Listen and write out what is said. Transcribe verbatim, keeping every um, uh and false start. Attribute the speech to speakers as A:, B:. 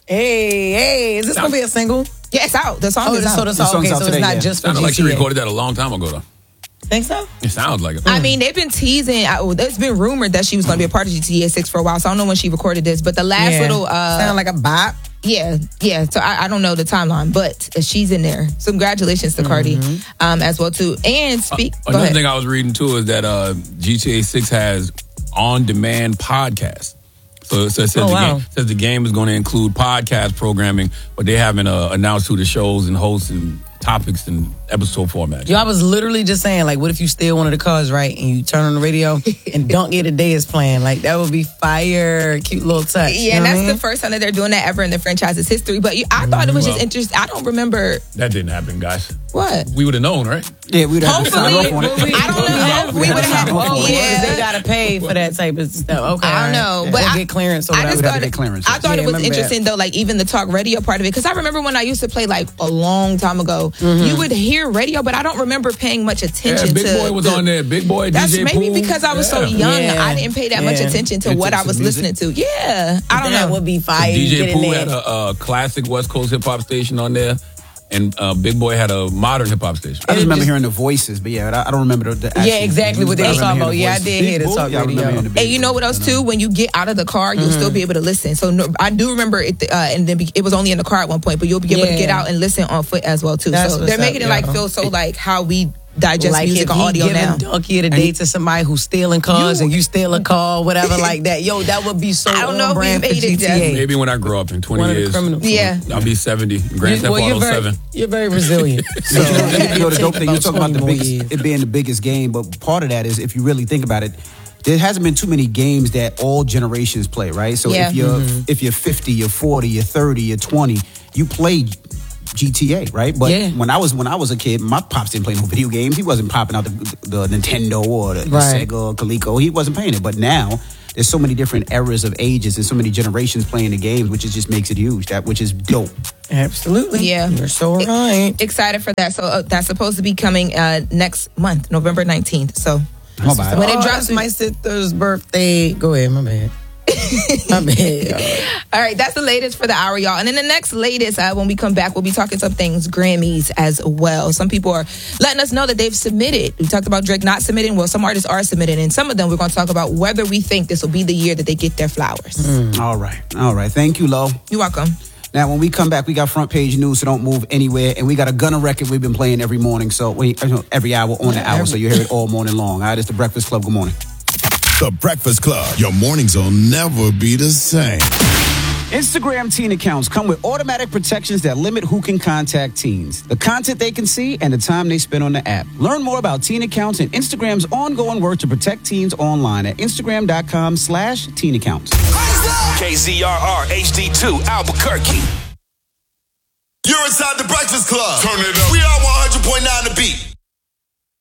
A: Hey, hey, is this going to be a single?
B: Yeah, it's out. The song
A: oh,
B: is out.
A: So the song, okay, so
C: today,
A: it's not
C: yeah.
A: just for
D: Sounded
A: G T A.
D: like she recorded that a long time ago, though.
A: Think so?
D: It sounds like it.
B: I mean, they've been teasing. I, it's been rumored that she was going to be a part of G T A six for a while, so I don't know when she recorded this. But the last
A: Yeah.
B: little... Uh,
A: Sound like a bop.
B: Yeah, yeah. So I, I don't know the timeline, but she's in there. So congratulations to Cardi um, as well, too. And speak...
D: Uh,
B: go
D: another
B: ahead.
D: thing I was reading, too, is that uh, G T A six has on-demand podcasts. So, so it says,
A: Oh,
D: the
A: wow.
D: game, says the game is going to include podcast programming, but they haven't uh, announced who the shows and hosts and topics and episode formats.
A: Yo, I was literally just saying, like, what if you steal one of the cars, right, and you turn on the radio and Don't Get a Day is playing? Like, that would be fire. Cute little touch.
B: Yeah,
A: you know
B: and
A: what
B: that's
A: I mean?
B: the first time that they're doing that ever in the franchise's history. But you, I thought it was just
D: Well-
B: interesting. I don't remember
D: That didn't happen, guys.
B: what.
D: We would have known, right?
C: Yeah, we'd have to sign
B: Hopefully,
C: off on it.
B: I don't know. if We would have had.
A: Oh, yeah.
B: Yeah,
A: They got to pay for that type of stuff. Okay.
B: I don't know,
A: Or
B: but I-
A: get clearance or
B: I
A: whatever.
B: just
C: We'd have
B: thought
C: to
B: it,
C: get clearance.
B: I thought
A: Yeah,
B: it was
A: remember
B: interesting though, like even the talk radio part of it, because I remember when I used to play like a long time ago, you would hear radio, but I don't remember paying much attention
D: Yeah, Big
B: to.
D: Boy was
B: the-
D: on there. Big Boy,
B: That's
D: D J
B: maybe
D: Pooh.
B: because I was so
D: Yeah.
B: young,
A: Yeah.
B: I didn't pay that much
A: Yeah.
B: attention to
C: Into
B: what I
C: some
B: was
C: music?
B: listening to. Yeah, I don't
A: That
B: know.
A: would be fire.
D: D
A: Get
D: J
A: in
D: Pooh
A: there.
D: had a, a classic West Coast hip hop station on there, and uh, Big Boy had a modern hip hop station.
C: I just remember
A: just-
C: hearing the voices, but yeah, I I don't remember the, the actual
A: Yeah, exactly what they
C: I
A: was
C: remember
A: talking
C: hearing
A: about.
C: the
A: Yeah, I
C: voices.
A: did hear the
C: Big
A: talk
C: Boy? Yeah, I remember
A: radio.
C: hearing the Big
B: And you know
C: Boy,
B: what else
C: you
B: too? When you get out of the car, you'll still be able to listen. So no, I do remember it, uh, and then be- it was only in the car at one point, but you'll be able to
A: Yeah.
B: get out and listen on foot as well too.
A: That's
B: so
A: what's
B: they're making
A: up,
B: it like
A: yo.
B: feel so like how we digest
A: Like
B: music
A: if
B: and
A: he
B: audio
A: giving
B: now.
A: Donkey of the day to somebody who's stealing cars
B: You-
A: and you steal a car, whatever like that. Yo, that would be so
B: I don't
A: on
B: know if we
A: brand for
B: made it,
A: G T A.
B: Jess.
D: Maybe when I grow up in twenty
A: One of the
D: years.
A: criminals.
B: Yeah.
D: I'll be seventy. Grand Theft
A: Well, you're
D: Auto
A: very,
D: seven.
A: you're very resilient. So,
C: You know, you know, the dope thing, you
A: About
C: talk about the
A: twenty more
C: biggest,
A: years.
C: it being the biggest game, but part of that is if you really think about it, there hasn't been too many games that all generations play, right? So
B: Yeah.
C: if you're
A: Mm-hmm.
C: if you're fifty, you're forty, you're thirty, you're twenty, you play G T A, right? But
A: Yeah.
C: when I was when I was a kid, my pops didn't play no video games. He wasn't popping out the, the Nintendo or the, the
A: Right.
C: Sega or Coleco. He wasn't playing it. But now there's so many different eras of ages and so many generations playing the games, which is just makes it huge. That which is dope.
A: Absolutely.
B: Yeah.
A: You're so right.
B: Excited for that. So uh, that's supposed to be coming uh, next month, November nineteenth. So
C: My bad.
B: when it
A: Oh,
B: drops,
A: that's my sister's birthday. Go ahead, my bad. my bad. y'all.
B: all right, that's the latest for the hour, y'all. And then the next latest, uh, when we come back, we'll be talking some things Grammys as well. Some people are letting us know that they've submitted. We talked about Drake not submitting. Well, some artists are submitting, and some of them we're going to talk about whether we think this will be the year that they get their flowers.
C: All right. All right. Thank you, Lo.
B: You're welcome.
C: Now, when we come back, we got front page news, so don't move anywhere. And we got a Gunna record we've been playing every morning, so we every hour on the hour, so you hear it all morning long. All right, it's the Breakfast Club. Good morning.
E: The Breakfast Club. Your mornings will never be the same.
C: Instagram teen accounts come with automatic protections that limit who can contact teens, the content they can see, and the time they spend on the app. Learn more about teen accounts and Instagram's ongoing work to protect teens online at Instagram.com slash teen accounts.
F: K Z R R H D two Albuquerque.
E: You're inside the Breakfast Club. Turn it up. We are one hundred point nine The Beat.